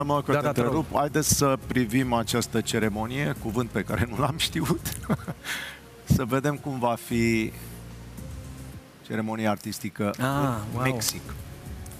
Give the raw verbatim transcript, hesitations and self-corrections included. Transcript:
Mă, că Da, te da, te rog. întrerup. Haideți să privim această ceremonie, cuvânt pe care nu l-am știut. Să vedem cum va fi ceremonia artistică Ah, în wow. Mexic.